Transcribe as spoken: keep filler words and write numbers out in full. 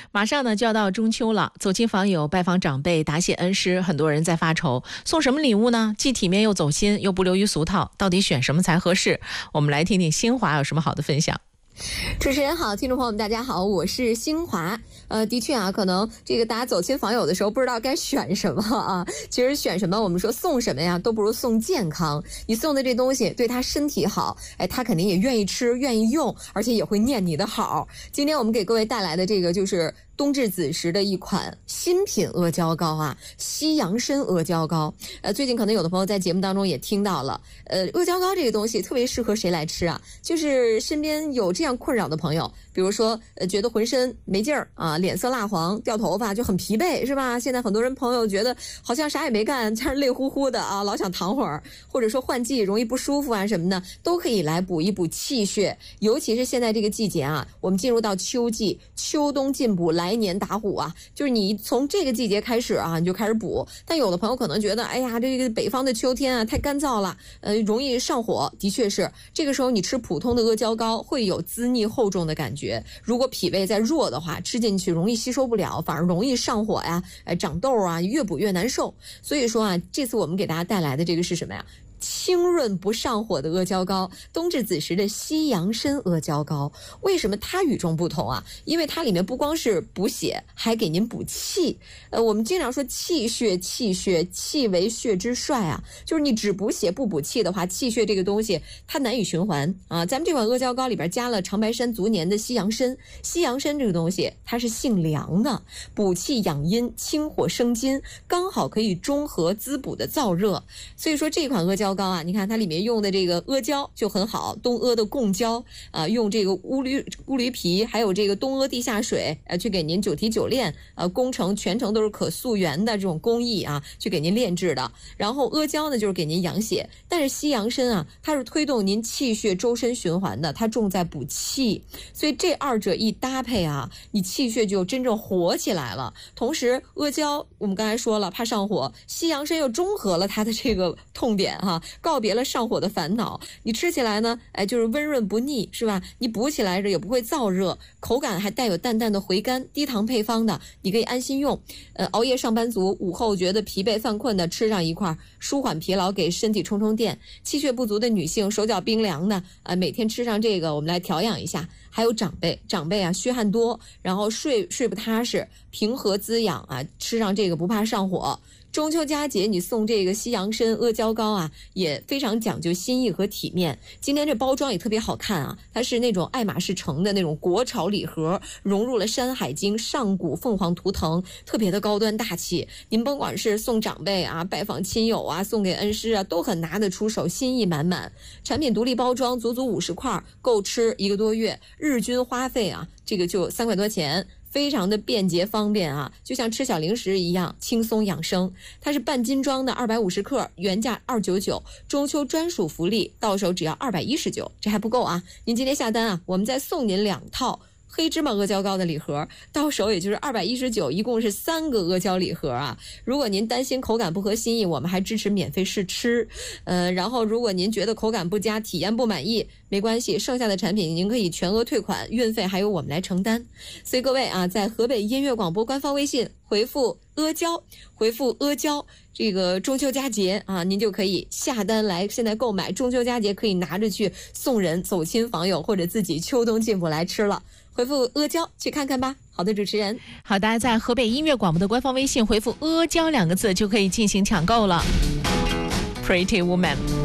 马上呢就要到中秋了，走亲访友，拜访长辈，答谢恩师，很多人在发愁，送什么礼物呢？既体面又走心，又不流于俗套，到底选什么才合适？我们来听听新华有什么好的分享。 主持人好，听众朋友们大家好，我是新华。呃，的确啊，可能这个大家走亲访友的时候不知道该选什么啊。其实选什么，我们说送什么呀，都不如送健康。你送的这东西对他身体好，哎，他肯定也愿意吃，愿意用，而且也会念你的好。今天我们给各位带来的这个就是冬至子时的一款新品阿胶糕啊，西洋参阿胶糕。呃，最近可能有的朋友在节目当中也听到了，呃，阿胶糕这个东西特别适合谁来吃啊？就是身边有这样困扰的朋友，比如说呃，觉得浑身没劲儿啊，脸色蜡黄，掉头发，就很疲惫，是吧？现在很多人朋友觉得好像啥也没干，但是累乎乎的啊，老想躺会儿，或者说换季容易不舒服啊什么的，都可以来补一补气血。尤其是现在这个季节啊，我们进入到秋季，秋冬进补，来年打虎啊，就是你从这个季节开始啊，你就开始补。但有的朋友可能觉得，哎呀，这个北方的秋天啊太干燥了，呃，容易上火。的确是，这个时候你吃普通的阿胶糕会有滋腻厚重的感觉。如果脾胃再弱的话，吃进去容易吸收不了，反而容易上火呀，哎，长痘啊，越补越难受。所以说啊，这次我们给大家带来的这个是什么呀？清润不上火的阿胶糕，冬至子时的西洋参阿胶糕。为什么它与众不同啊？因为它里面不光是补血，还给您补气。呃，我们经常说气血，气血，气为血之帅啊，就是你只补血不补气的话，气血这个东西它难以循环啊。咱们这款阿胶糕里边加了长白山足年的西洋参，西洋参这个东西它是性凉的，补气养阴，清火生津，刚好可以中和滋补的燥热。所以说这款阿胶糕啊，你看它里面用的这个阿胶就很好，东阿的贡胶啊，用这个乌驴乌驴皮，还有这个东阿地下水，呃，去给您九提九炼，呃，工程全程都是可溯源的这种工艺啊，去给您炼制的。然后阿胶呢，就是给您养血，但是西洋参啊，它是推动您气血周身循环的，它重在补气，所以这二者一搭配啊，你气血就真正活起来了。同时，阿胶我们刚才说了怕上火，西洋参又中和了它的这个痛点哈、啊。告别了上火的烦恼，你吃起来呢，哎，就是温润不腻，是吧？你补起来着也不会燥热，口感还带有淡淡的回甘，低糖配方的，你可以安心用。呃，熬夜上班族午后觉得疲惫犯困的，吃上一块，舒缓疲劳，给身体充充电。气血不足的女性，手脚冰凉的，啊、呃，每天吃上这个，我们来调养一下。还有长辈，长辈啊，虚汗多，然后睡睡不踏实，平和滋养啊，吃上这个不怕上火。中秋佳节你送这个西洋参阿胶糕啊，也非常讲究心意和体面。今天这包装也特别好看啊，它是那种爱马仕城的那种国潮礼盒，融入了山海经、上古凤凰图腾，特别的高端大气。您甭管是送长辈啊，拜访亲友啊，送给恩师啊，都很拿得出手，心意满满。产品独立包装，足足五十块，够吃一个多月，日均花费啊，这个就三块多钱。非常的便捷方便啊，就像吃小零食一样轻松养生。它是半斤装的二百五十克，原价二百九十九，中秋专属福利，到手只要二百一十九，这还不够啊！您今天下单啊，我们再送您两套黑芝麻阿胶糕的礼盒，到手也就是二百一十九，一共是三个阿胶礼盒啊。如果您担心口感不合心意，我们还支持免费试吃。呃，然后如果您觉得口感不佳，体验不满意，没关系，剩下的产品您可以全额退款，运费还由我们来承担。所以各位啊，在河北音乐广播官方微信回复阿胶，回复阿胶，这个中秋佳节啊，您就可以下单来现在购买。中秋佳节可以拿着去送人、走亲访友，或者自己秋冬进补来吃了。回复阿胶去看看吧。好的，主持人。 好，大家在河北音乐广播的官方微信回复阿胶两个字就可以进行抢购了。Pretty Woman。